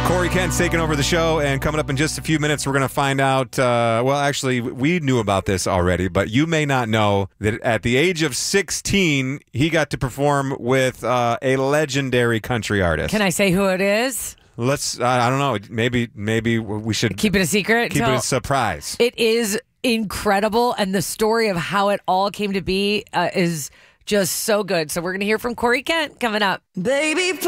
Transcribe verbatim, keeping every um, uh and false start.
Corey Kent's taking over the show, and coming up in just a few minutes, we're going to find out. Uh, well, actually, we knew about this already, but you may not know that at the age of sixteen, he got to perform with uh, a legendary country artist. Can I say who it is? Let's. Uh, I don't know. Maybe. Maybe we should keep it a secret. Keep so it a surprise. It is incredible, and the story of how it all came to be uh, is just so good. So we're going to hear from Corey Kent coming up, baby.